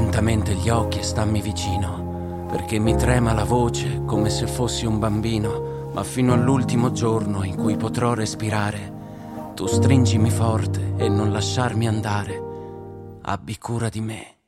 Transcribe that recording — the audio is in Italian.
lentamente gli occhi e stammi vicino, perché mi trema la voce come se fossi un bambino, ma fino all'ultimo giorno in cui potrò respirare, tu stringimi forte e non lasciarmi andare. Abbi cura di me.